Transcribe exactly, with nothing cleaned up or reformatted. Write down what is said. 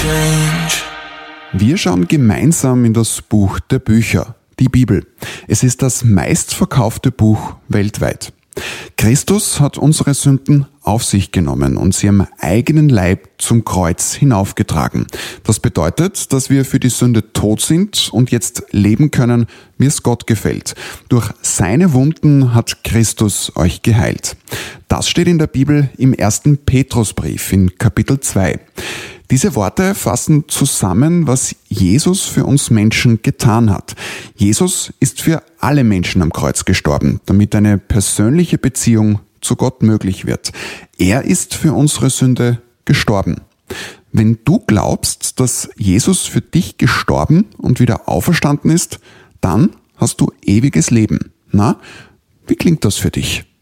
Wir schauen gemeinsam in das Buch der Bücher, die Bibel. Es ist das meistverkaufte Buch weltweit. Christus hat unsere Sünden auf sich genommen und sie am eigenen Leib zum Kreuz hinaufgetragen. Das bedeutet, dass wir für die Sünde tot sind und jetzt leben können, wie es Gott gefällt. Durch seine Wunden hat Christus euch geheilt. Das steht in der Bibel im ersten Petrusbrief in Kapitel zwei. Diese Worte fassen zusammen, was Jesus für uns Menschen getan hat. Jesus ist für alle Menschen am Kreuz gestorben, damit eine persönliche Beziehung zu Gott möglich wird. Er ist für unsere Sünde gestorben. Wenn du glaubst, dass Jesus für dich gestorben und wieder auferstanden ist, dann hast du ewiges Leben. Na, wie klingt das für dich?